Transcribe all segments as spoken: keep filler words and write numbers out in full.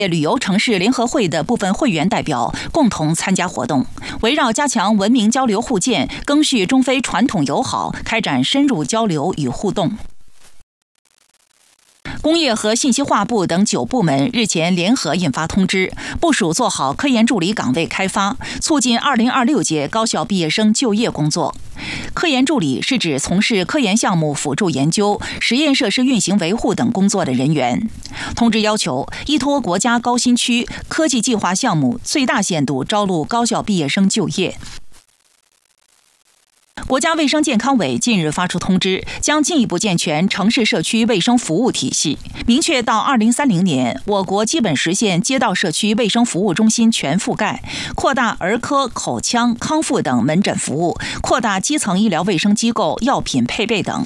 旅游城市联合会的部分会员代表共同参加活动，围绕加强文明交流互鉴、赓续中非传统友好，开展深入交流与互动。工业和信息化部等九部门日前联合印发通知，部署做好科研助理岗位开发，促进二零二六届高校毕业生就业工作。科研助理是指从事科研项目辅助研究、实验设施运行维护等工作的人员。通知要求，依托国家高新区科技计划项目，最大限度招录高校毕业生就业。国家卫生健康委近日发出通知，将进一步健全城市社区卫生服务体系，明确到二零三零年，我国基本实现街道社区卫生服务中心全覆盖，扩大儿科、口腔、康复等门诊服务，扩大基层医疗卫生机构药品配备等。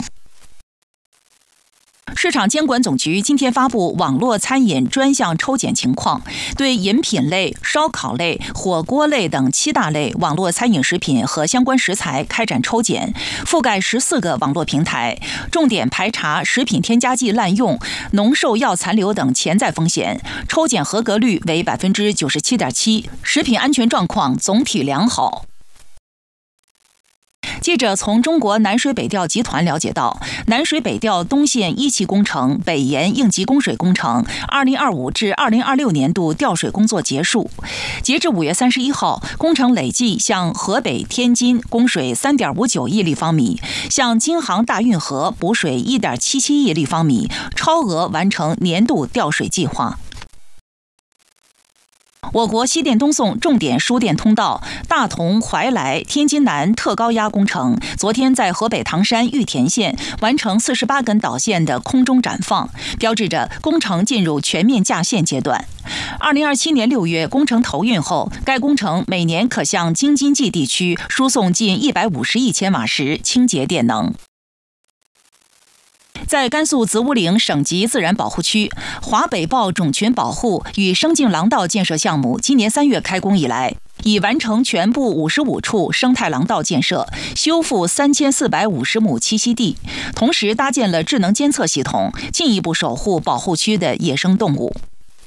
市场监管总局今天发布网络餐饮专项抽检情况，对饮品类、烧烤类、火锅类等七大类网络餐饮食品和相关食材开展抽检，覆盖十四个网络平台，重点排查食品添加剂滥用、农兽药残留等潜在风险，抽检合格率为百分之九十七点七，食品安全状况总体良好。记者从中国南水北调集团了解到，南水北调东线一期工程北延应急供水工程二零二五至二零二六年度调水工作结束，截至五月三十一号，工程累计向河北、天津供水三点五九亿立方米，向京杭大运河补水一点七七亿立方米，超额完成年度调水计划。我国西电东送重点输电通道大同怀来天津南特高压工程，昨天在河北唐山玉田县完成四十八根导线的空中展放，标志着工程进入全面架线阶段。二零二七年六月工程投运后，该工程每年可向京津冀地区输送近一百五十亿千瓦时清洁电能。在甘肃子午岭省级自然保护区，华北豹种群保护与生境廊道建设项目今年三月开工以来，已完成全部五十五处生态廊道建设，修复三千四百五十亩栖息地，同时搭建了智能监测系统，进一步守护保护区的野生动物。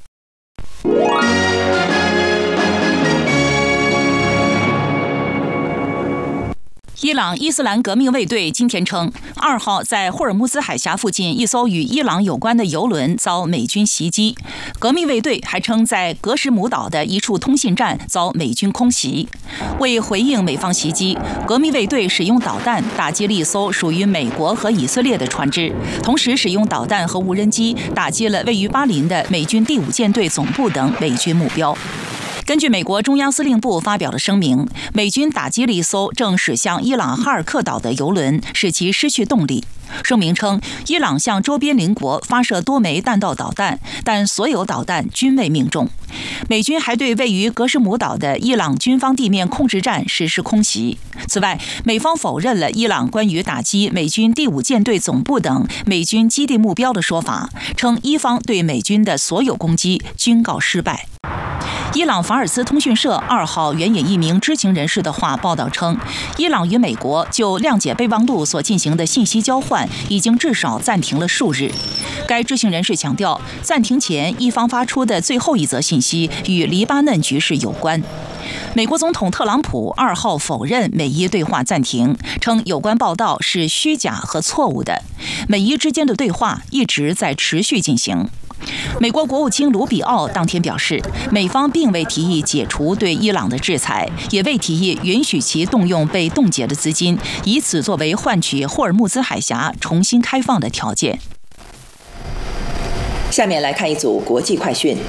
伊朗伊斯兰革命卫队今天称，二号在霍尔木兹海峡附近一艘与伊朗有关的油轮遭美军袭击。革命卫队还称，在格什姆岛的一处通信站遭美军空袭。为回应美方袭击，革命卫队使用导弹打击了一艘属于美国和以色列的船只，同时使用导弹和无人机打击了位于巴林的美军第五舰队总部等美军目标。根据美国中央司令部发表的声明，美军打击了一艘正驶向伊朗哈尔克岛的油轮，使其失去动力。声明称，伊朗向周边邻国发射多枚弹道导弹，但所有导弹均未命中。美军还对位于格什姆岛的伊朗军方地面控制站实施空袭。此外，美方否认了伊朗关于打击美军第五舰队总部等美军基地目标的说法，称伊方对美军的所有攻击均告失败。伊朗法尔斯通讯社二号援引一名知情人士的话报道称，伊朗与美国就谅解备忘录所进行的信息交换已经至少暂停了数日。该知情人士强调，暂停前伊方发出的最后一则信息与黎巴嫩局势有关。美国总统特朗普二号否认美伊对话暂停，称有关报道是虚假和错误的，美伊之间的对话一直在持续进行。美国国务卿卢比奥当天表示，美方并未提议解除对伊朗的制裁，也未提议允许其动用被冻结的资金，以此作为换取霍尔木兹海峡重新开放的条件。 下面来看一组国际快讯。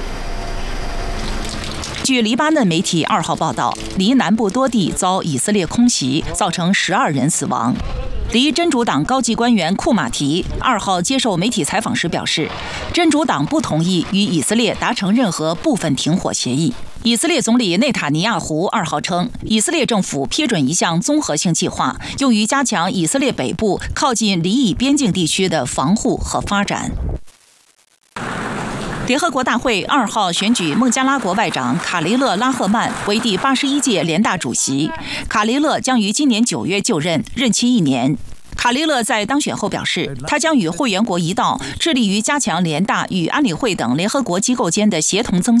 据黎巴嫩媒体二号报道，黎南部多地遭以色列空袭，造成十二人死亡。黎真主党高级官员库马提二号接受媒体采访时表示，真主党不同意与以色列达成任何部分停火协议。以色列总理内塔尼亚胡二号称，以色列政府批准一项综合性计划，用于加强以色列北部靠近黎以边境地区的防护和发展。联合国大会二号选举孟加拉国外长卡雷勒拉赫曼为第八十一届联大主席，卡雷勒将于今年九月就任，任期一年。 卡利勒在当选后表示，他将与会员国一道，致力于加强联大与安理会等联合国机构间的协同增